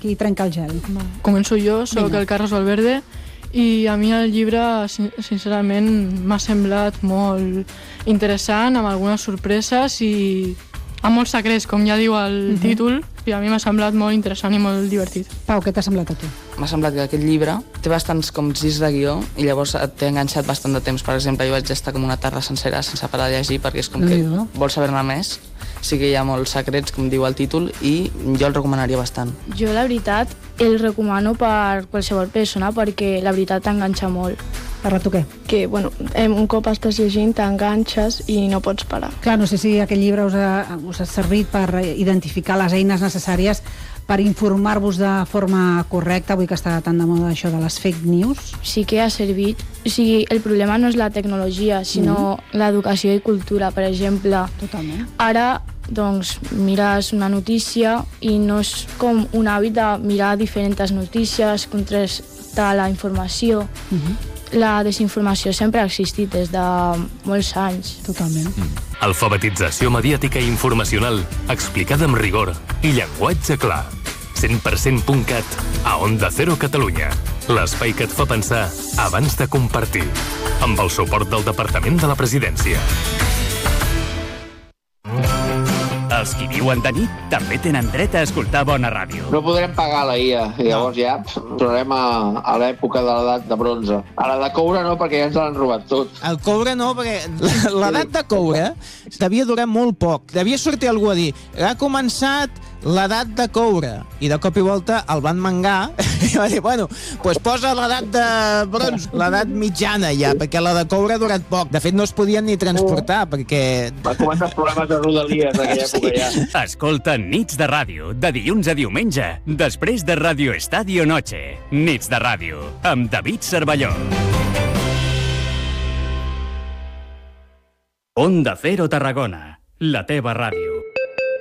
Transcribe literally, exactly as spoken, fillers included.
qui trenca el gel. Començo jo, soc Vinga. el Carlos Valverde, i a mi el llibre, sincerament, m'ha semblat molt interessant, amb algunes sorpreses i amb molts secrets, com ja diu el uh-huh. títol, i a mi m'ha semblat molt interessant i molt divertit. Pau, què t'ha semblat a tu? M'ha semblat que aquest llibre té bastants com girs de guió i llavors t'he enganxat bastant de temps. Per exemple, jo vaig estar com una tarda sencera sense parar de llegir perquè és com que No. vols saber-ne més. Sí que hi ha molts secrets, com diu el títol, i jo el recomanaria bastant. Jo, la veritat, el recomano per qualsevol persona perquè la veritat t'enganxa molt. Parla tu què? Que, bueno, un cop estàs llegint t'enganxes i no pots parar. Clar, no sé si aquest llibre us ha, us ha servit per identificar les eines necessàries per informar-vos de forma correcta, avui que està tan de moda això de les fake news. Sí que ha servit. O sigui, el problema no és la tecnologia, sinó mm. l'educació i cultura, per exemple. Totalment. Ara, doncs, mires una notícia i no és com un hàbit de mirar diferents notícies, contrastar la informació. Mm-hmm. La desinformació sempre ha existit des de molts anys. Totalment. Mm. Alfabetització mediàtica i informacional explicada amb rigor i llenguatge clar. cent per cent punt cat a Onda Cero Catalunya. L'espai que et fa pensar abans de compartir. Amb el suport del Departament de la Presidència. Els qui viuen de nit també tenen dret a escoltar bona ràdio. No podrem pagar la I A, i llavors ja tornarem a, a l'època de l'edat de bronze. A la de coure no, perquè ja ens l'han robat tot. El coure no, perquè l'edat de coure devia durar molt poc. Devia sortir algú a dir, ha començat l'edat de coure. I de cop i volta el van mangar i va dir, bueno, doncs posa l'edat de bronze, l'edat mitjana ja, perquè la de coure ha durat poc. De fet, no es podien ni transportar, perquè... Va començar els problemes de rodalies d'aquella època ja. Escolta Nits de Ràdio, de dilluns a diumenge, després de Radio Estadio Noche. Nits de Ràdio, amb David Cervelló. Onda Cero Tarragona, la teva ràdio.